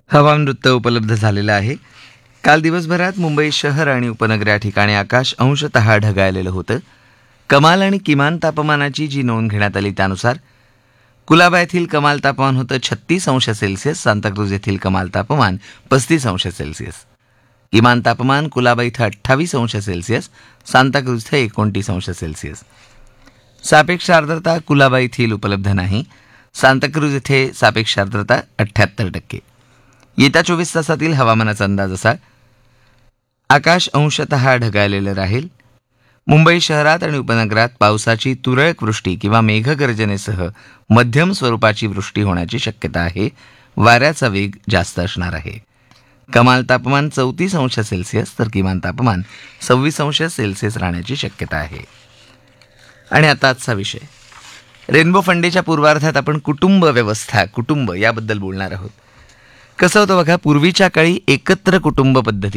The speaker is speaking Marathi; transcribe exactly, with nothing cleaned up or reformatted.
हवामान वृत्त उपलब्ध झालेलं आहे. काल दिवसभरात मुंबई शहर आणि उपनगर या ठिकाणी आकाश अंशतः ढगाळलेलं होतं. कमाल आणि किमान तापमानाची जी नोंद घेण्यात आली त्यानुसार कुलाबा येथील कमाल तापमान होतं छत्तीस अंश सेल्सिअस, सांताक्रूज येथील कमाल तापमान पस्तीस अंश सेल्सिअस. किमान तापमान कुलाबा इथं अठ्ठावीस अंश सेल्सिअस, सांताक्रूज इथं एकोणतीस अंश सेल्सिअस. सापेक्ष आर्द्रता कुलाबा येथील उपलब्ध नाही. सांताक्रूज येथे सापेक्ष आर्द्रता अठ्ठ्याहत्तर टक्के. येत्या चोवीस तासातील हवामानाचा अंदाज असा: आकाश अंशतः ढगाळलेलं राहील. मुंबई शहरात आणि उपनगरात पावसाची तुरळक वृष्टी किंवा मेघगर्जनेसह मध्यम स्वरूपाची वृष्टी होण्याची शक्यता आहे. वाऱ्याचा वेग जास्त असणार आहे. कमाल तापमान चौतीस अंश सेल्सिअस तर किमान तापमान सव्वीस अंश सेल्सिअस राहण्याची शक्यता आहे. आणि आता आजचा विषय. रेनबो फंडेच्या पूर्वार्धात आपण कुटुंब व्यवस्था, कुटुंब याबद्दल बोलणार आहोत. कसं होतं बघा, पूर्वीच्या काळी एकत्र कुटुंब पद्धती